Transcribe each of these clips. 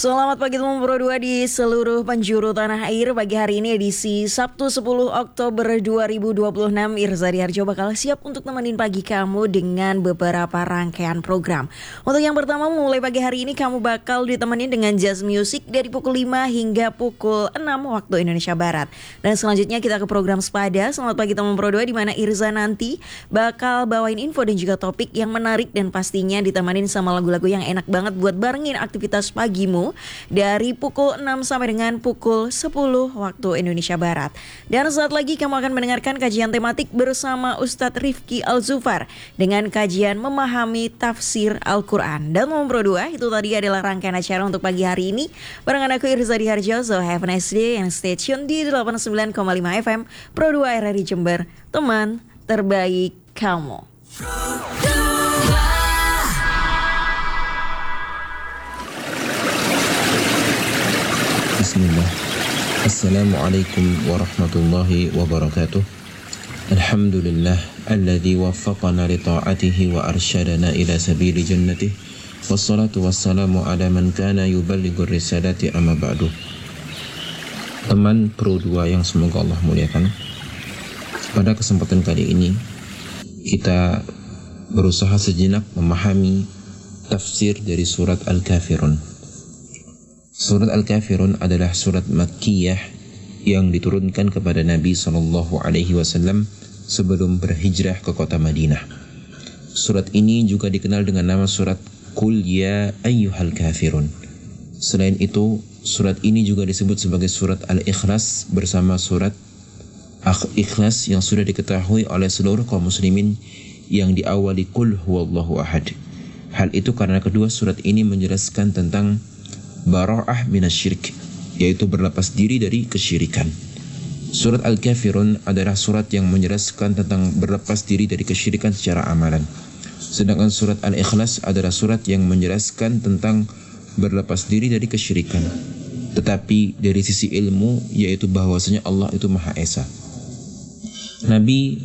Selamat pagi teman Pro 2 di seluruh penjuru tanah air. Pagi hari ini edisi Sabtu 10 Oktober 2026. Irza Diharjo bakal siap untuk nemenin pagi kamu dengan beberapa rangkaian program. Untuk yang pertama, mulai pagi hari ini kamu bakal ditemenin dengan jazz music dari pukul 5 hingga pukul 6 waktu Indonesia Barat. Dan selanjutnya kita ke program Sepada. Selamat pagi teman Pro 2, di mana Irza nanti bakal bawain info dan juga topik yang menarik dan pastinya ditemenin sama lagu-lagu yang enak banget buat barengin aktivitas pagimu dari pukul 6 sampai dengan pukul 10 waktu Indonesia Barat. Dan saat lagi kamu akan mendengarkan kajian tematik bersama Ustadz Rifki Al-Zufar dengan kajian memahami tafsir Al-Quran. Dan Pro 2, itu tadi adalah rangkaian acara untuk pagi hari ini. Barengan aku Irza Diharjo, so have a nice day and stay tune di 89,5 FM Pro 2 RRI Jember, teman terbaik kamu. Bismillah. Assalamualaikum warahmatullahi wabarakatuh. Alhamdulillah alladzi waffaqana li ta'atihi wa arsyadana ila sabili jannatih. Wassalatu wassalamu ala man kana yuballighu risalati amma ba'du. Teman Pro 2 yang semoga Allah muliakan, pada kesempatan kali ini kita berusaha sejenak memahami tafsir dari surat Al-Kafirun. Surat Al-Kafirun adalah surat Makkiyah yang diturunkan kepada Nabi SAW sebelum berhijrah ke kota Madinah. Surat ini juga dikenal dengan nama surat Qul Ya Ayyuhal Kafirun. Selain itu, surat ini juga disebut sebagai surat Al-Ikhlas bersama surat Ikhlas yang sudah diketahui oleh seluruh kaum muslimin yang diawali Qul Huwallahu Ahad. Hal itu karena kedua surat ini menjelaskan tentang bara'ah minasyirik, yaitu berlepas diri dari kesyirikan. Surat Al-Kafirun adalah surat yang menjelaskan tentang berlepas diri dari kesyirikan secara amalan. Sedangkan surat Al-Ikhlas adalah surat yang menjelaskan tentang berlepas diri dari kesyirikan, tetapi dari sisi ilmu, yaitu bahwasanya Allah itu Maha Esa. Nabi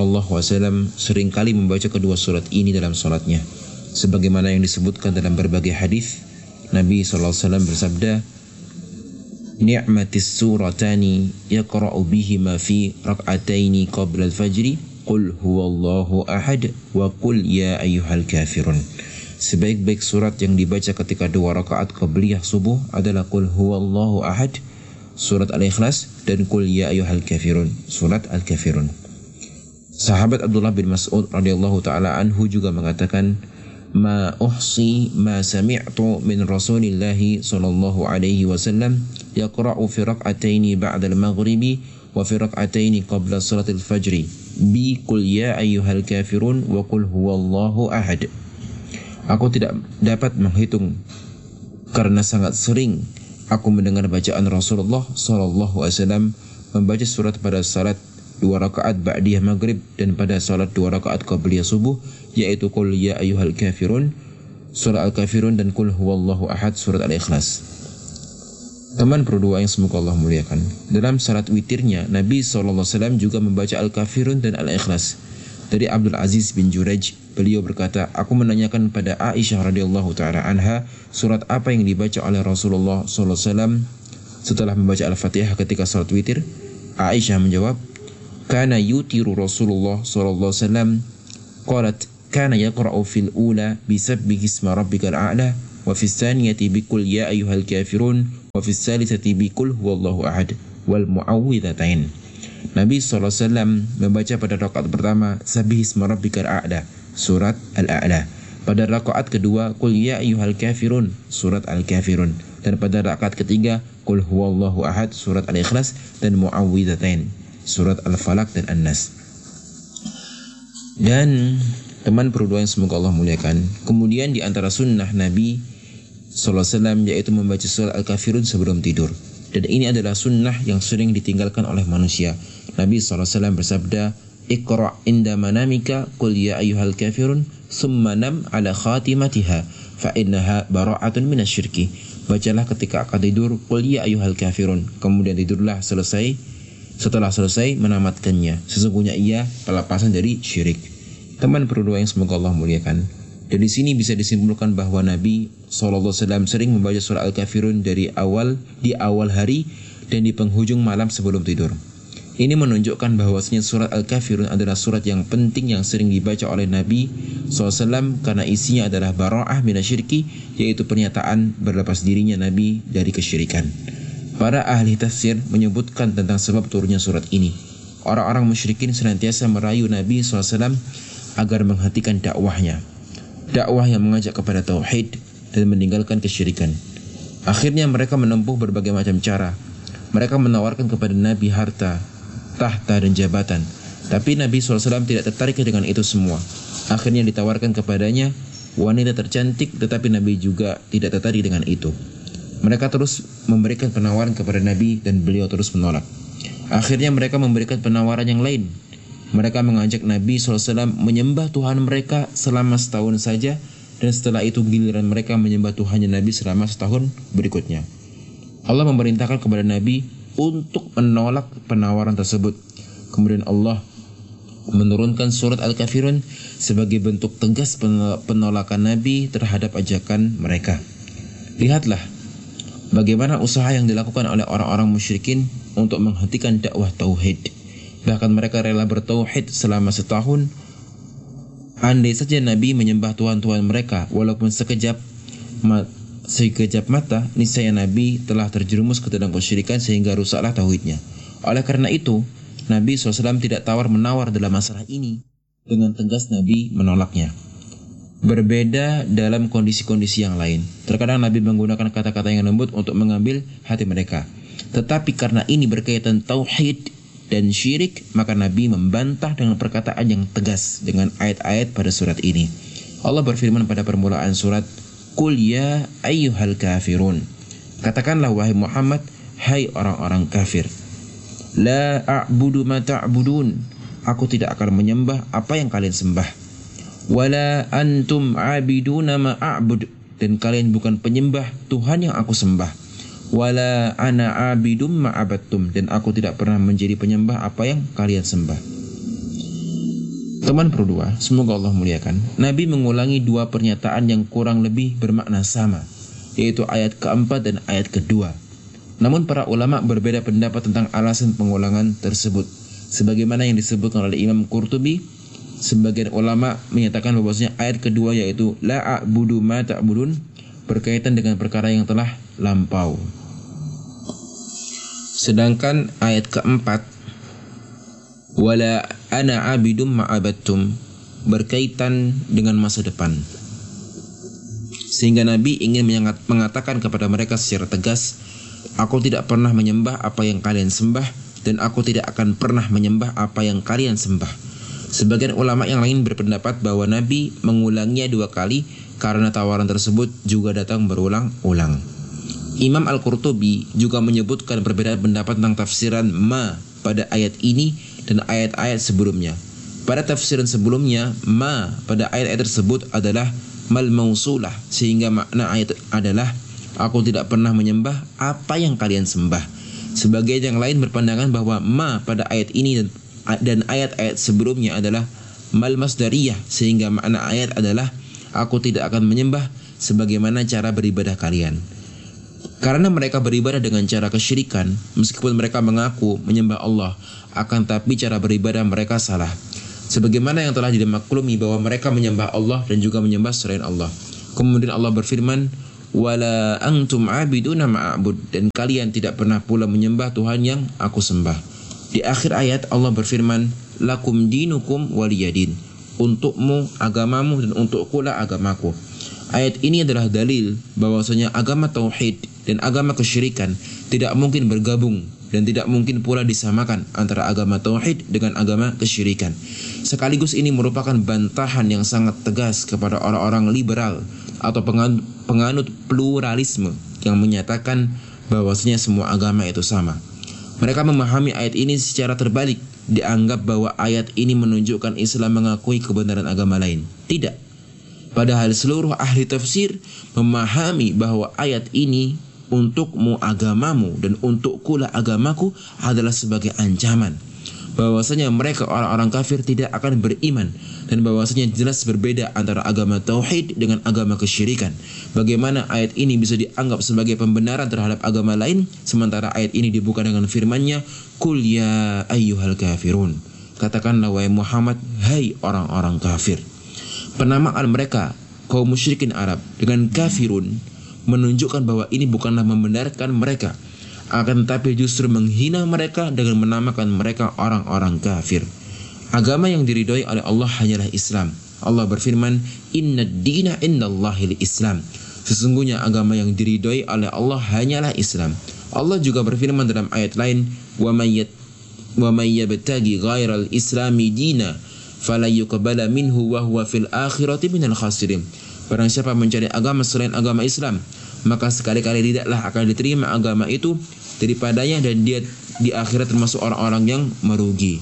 SAW seringkali membaca kedua surat ini dalam salatnya, sebagaimana yang disebutkan dalam berbagai hadis. Nabi SAW bersabda, "Ni'matis suratani yaqra'u bihima fi rak'ataini qabla al-fajri, qul huwallahu ahad wa qul ya ayyuhal kafirun." Sebaik-baik surat yang dibaca ketika 2 rakaat qabliyah subuh adalah qul huwallahu ahad, surat Al-Ikhlas, dan qul ya ayyuhal kafirun, surat Al-Kafirun. Sahabat Abdullah bin Mas'ud radhiyallahu taala anhu juga mengatakan, "Ma uhsi ma sami'tu min Rasulillahi sallallahu alaihi wasallam yaqra'u fi rak'ataini ba'da al-maghribi wa fi rak'ataini qabla salatil fajri bi qul ya ayyuhal kafirun wa qul huwallahu ahad." Aku tidak dapat menghitung karena sangat sering aku mendengar bacaan Rasulullah sallallahu alaihi wasallam membaca surat pada salat 2 rakaat ba'diyah maghrib dan pada salat 2 rakaat qabliyah subuh, yaitu Qul Ya Ayyuhal Kafirun, surah Al-Kafirun, dan Qul Huwallahu Ahad, surat Al-Ikhlas. Teman Pro 2 yang semoga Allah muliakan, dalam salat witirnya Nabi SAW juga membaca Al-Kafirun dan Al-Ikhlas. Dari Abdul Aziz bin Jurayj, beliau berkata, "Aku menanyakan pada Aisyah radhiyallahu ta'ala anha, surat apa yang dibaca oleh Rasulullah SAW setelah membaca Al-Fatihah ketika salat witir?" Aisyah menjawab, "Kana yutiru Rasulullah sallallahu alaihi wasallam." Qalat, "Kana yaqra'u fil ula bisabbihi isma rabbikal a'la wa fis tsaniyati biqul ya ayyuhal kafirun wa fis tsalitsati biqul huwallahu ahad wal mu'awwidhatain." Nabi sallallahu alaihi wasallam membaca pada rakaat pertama Sabbihi isma rabbikal a'la, surat Al-A'la. Pada rakaat kedua Qul ya ayyuhal kafirun, surat Al-Kafirun. Dan pada rakaat ketiga Qul huwallahu ahad, surat Al-Ikhlas, dan mu'awwidhatain, surat Al-Falaq dan An-Nas. Dan teman Pro 2 yang semoga Allah muliakan, kemudian di antara sunnah Nabi SAW yaitu membaca surat Al-Kafirun sebelum tidur. Dan ini adalah sunnah yang sering ditinggalkan oleh manusia. Nabi SAW bersabda, "Iqra' inda manamika qul ya ayyuhal kafirun summa nam ala khatimatiha fa innaha bara'atun minasyirki." Bacalah ketika akan tidur qul ya ayyuhal kafirun, kemudian tidurlah setelah selesai menamatkannya, sesungguhnya ia pelepasan dari syirik. Teman Pro 2 yang semoga Allah muliakan, Dan di sini bisa disimpulkan bahwa Nabi SAW sering membaca surah Al-Kafirun di awal hari dan di penghujung malam sebelum tidur. Ini menunjukkan bahwasanya surat Al-Kafirun adalah surat yang penting yang sering dibaca oleh Nabi SAW karena isinya adalah bara'ah minasyirki, yaitu pernyataan berlepas dirinya Nabi dari kesyirikan. Para ahli tafsir menyebutkan tentang sebab turunnya surat ini. Orang-orang musyrikin senantiasa merayu Nabi SAW agar menghentikan dakwahnya. Dakwah yang mengajak kepada tauhid dan meninggalkan kesyirikan. Akhirnya mereka menempuh berbagai macam cara. Mereka menawarkan kepada Nabi harta, tahta dan jabatan. Tapi Nabi SAW tidak tertarik dengan itu semua. Akhirnya ditawarkan kepadanya wanita tercantik, tetapi Nabi juga tidak tertarik dengan itu. Mereka terus memberikan penawaran kepada Nabi dan beliau terus menolak. Akhirnya mereka memberikan penawaran yang lain. Mereka mengajak Nabi SAW menyembah Tuhan mereka selama setahun saja, dan setelah itu giliran mereka menyembah Tuhannya Nabi selama setahun berikutnya. Allah memerintahkan kepada Nabi untuk menolak penawaran tersebut. Kemudian Allah menurunkan surat Al-Kafirun sebagai bentuk tegas penolakan Nabi terhadap ajakan mereka. Lihatlah bagaimana usaha yang dilakukan oleh orang-orang musyrikin untuk menghentikan dakwah tauhid. Bahkan mereka rela bertauhid selama setahun. Andai saja Nabi menyembah Tuhan-Tuhan mereka walaupun sekejap mata, niscaya Nabi telah terjerumus ke dalam kesyirikan sehingga rusaklah tauhidnya. Oleh karena itu, Nabi SAW tidak tawar-menawar dalam masalah ini. Dengan tegas Nabi menolaknya. Berbeda dalam kondisi-kondisi yang lain. Terkadang Nabi menggunakan kata-kata yang lembut untuk mengambil hati mereka. Tetapi karena ini berkaitan tauhid dan syirik, maka Nabi membantah dengan perkataan yang tegas dengan ayat-ayat pada surat ini. Allah berfirman pada permulaan surat, Qul ya ayyuhal kafirun. Katakanlah wahai Muhammad, hai orang-orang kafir. La a'budu ma ta'budun. Aku tidak akan menyembah apa yang kalian sembah. Wala antum abiduna ma a'bud. Dan kalian bukan penyembah Tuhan yang aku sembah. Wala ana abidum ma abattum. Dan aku tidak pernah menjadi penyembah apa yang kalian sembah. Teman Pro 2, semoga Allah muliakan. Nabi mengulangi dua pernyataan yang kurang lebih bermakna sama, yaitu ayat keempat dan ayat kedua. Namun para ulama berbeda pendapat tentang alasan pengulangan tersebut. Sebagaimana yang disebutkan oleh Imam Qurtubi, sebagian ulama menyatakan bahwasanya ayat kedua yaitu la a'budu ma ta'budun berkaitan dengan perkara yang telah lampau. Sedangkan ayat keempat wala ana abidum ma'abattum berkaitan dengan masa depan. Sehingga Nabi ingin mengatakan kepada mereka secara tegas, aku tidak pernah menyembah apa yang kalian sembah, dan aku tidak akan pernah menyembah apa yang kalian sembah. Sebagian ulama yang lain berpendapat bahwa Nabi mengulanginya dua kali karena tawaran tersebut juga datang berulang-ulang. Imam Al-Qurtubi juga menyebutkan perbedaan pendapat tentang tafsiran ma pada ayat ini dan ayat-ayat sebelumnya. Pada tafsiran sebelumnya, ma pada ayat-ayat tersebut adalah mal mausulah, sehingga makna ayat adalah aku tidak pernah menyembah apa yang kalian sembah. Sebagian yang lain berpandangan bahwa ma pada ayat ini dan ayat-ayat sebelumnya adalah mal masdariyah, sehingga makna ayat adalah aku tidak akan menyembah sebagaimana cara beribadah kalian. Karena mereka beribadah dengan cara kesyirikan, meskipun mereka mengaku menyembah Allah, akan tapi cara beribadah mereka salah. Sebagaimana yang telah dimaklumi bahwa mereka menyembah Allah dan juga menyembah selain Allah. Kemudian Allah berfirman, wala antum abiduna ma'abud, dan kalian tidak pernah pula menyembah Tuhan yang aku sembah. Di akhir ayat Allah berfirman, lakum dinukum waliyadin, untukmu agamamu dan untukku lah agamaku. Ayat ini adalah dalil bahwasanya agama tauhid dan agama kesyirikan tidak mungkin bergabung dan tidak mungkin pula disamakan antara agama tauhid dengan agama kesyirikan. Sekaligus ini merupakan bantahan yang sangat tegas kepada orang-orang liberal atau penganut pluralisme yang menyatakan bahwasanya semua agama itu sama. Mereka memahami ayat ini secara terbalik, dianggap bahwa ayat ini menunjukkan Islam mengakui kebenaran agama lain. Tidak. Padahal seluruh ahli tafsir memahami bahwa ayat ini untukmu agamamu dan untukku lah agamaku adalah sebagai ancaman. bahwasanya mereka orang-orang kafir tidak akan beriman, dan bahwasanya jelas berbeda antara agama tauhid dengan agama kesyirikan. Bagaimana ayat ini bisa dianggap sebagai pembenaran terhadap agama lain, sementara ayat ini dibuka dengan firman-Nya, "Qul ya ayyuhal kafirun." Katakanlah wahai Muhammad, hai orang-orang kafir. Penamaan mereka kaum musyrikin Arab dengan kafirun menunjukkan bahwa ini bukanlah membenarkan mereka, akan tetapi justru menghina mereka dengan menamakan mereka orang-orang kafir. Agama yang diridhoi oleh Allah hanyalah Islam. Allah berfirman, "Innad dina indallahil Islam." Sesungguhnya agama yang diridhoi oleh Allah hanyalah Islam. Allah juga berfirman dalam ayat lain, "Wa may yabtaghi ghairal islami dina fala yuqbala minhu wa huwa fil akhirati minal khasirin." Barang siapa mencari agama selain agama Islam, maka sekali-kali tidaklah akan diterima agama itu daripadanya, dan dia di akhirat termasuk orang-orang yang merugi.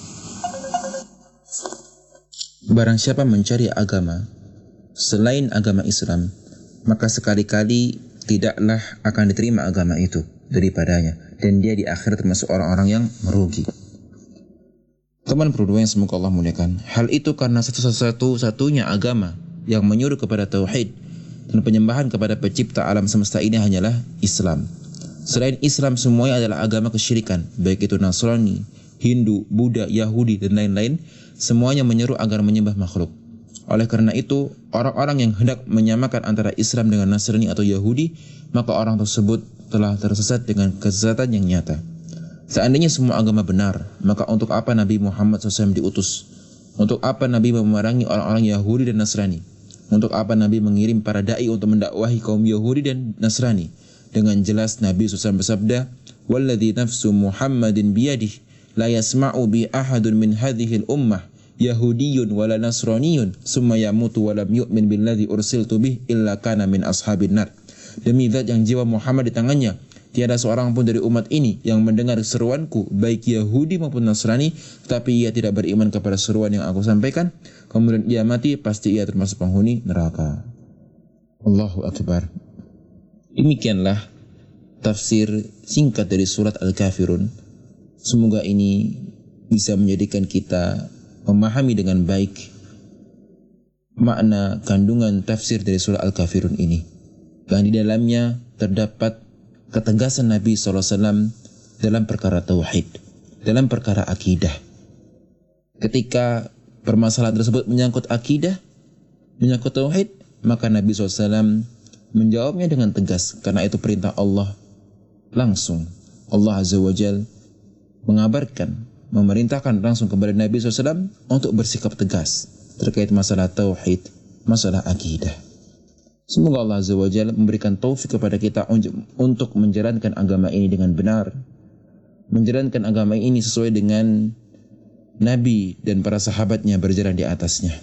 Barang siapa mencari agama selain agama Islam, maka sekali-kali tidaklah akan diterima agama itu daripadanya, dan dia di akhirat termasuk orang-orang yang merugi. Teman berdua yang semoga Allah muliakan, hal itu karena satu-satunya agama yang menyuruh kepada tauhid dan penyembahan kepada pencipta alam semesta ini hanyalah Islam. Selain Islam, semuanya adalah agama kesyirikan, baik itu Nasrani, Hindu, Buddha, Yahudi, dan lain-lain. Semuanya menyeru agar menyembah makhluk. Oleh karena itu, orang-orang yang hendak menyamakan antara Islam dengan Nasrani atau Yahudi, maka orang tersebut telah tersesat dengan kesesatan yang nyata. Seandainya semua agama benar, maka untuk apa Nabi Muhammad SAW diutus? Untuk apa Nabi memerangi orang-orang Yahudi dan Nasrani? Untuk apa Nabi mengirim para da'i untuk mendakwahi kaum Yahudi dan Nasrani? Dengan jelas Nabi SAW bersabda, "Walladzi nafsu Muhammadin biyadih, la yasma'u bi ahadun min hadhil ummah, Yahudiyyun wala Nasraniyun, summa yamutu wa lam yu'min billadzi ursiltu bih, illa kana min ashabin nar." Demi zat yang jiwa Muhammad di tangannya, tiada seorang pun dari umat ini yang mendengar seruanku, baik Yahudi maupun Nasrani, tetapi ia tidak beriman kepada seruan yang aku sampaikan, kemudian ia mati, pasti ia termasuk penghuni neraka. Allahu Akbar. Demikianlah tafsir singkat dari surat Al-Kafirun. Semoga ini bisa menjadikan kita memahami dengan baik makna kandungan tafsir dari surat Al-Kafirun ini. Dan di dalamnya terdapat ketegasan Nabi SAW dalam perkara tauhid, dalam perkara akidah. Ketika permasalahan tersebut menyangkut akidah, menyangkut tauhid, maka Nabi SAW menjawabnya dengan tegas, karena itu perintah Allah langsung. Allah Azza wa Jal mengabarkan, memerintahkan langsung kepada Nabi SAW untuk bersikap tegas terkait masalah tauhid, masalah akidah. Semoga Allah Azza wa Jalla memberikan taufik kepada kita untuk menjalankan agama ini dengan benar, menjalankan agama ini sesuai dengan Nabi dan para sahabatnya berjalan di atasnya.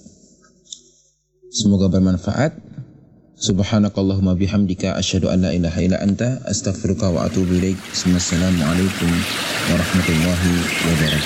Semoga bermanfaat. Subhanakallahumma bihamdika asyhadu an la ilaha illa anta astaghfiruka wa atubu ilaik. Assalamualaikum warahmatullahi wabarakatuh.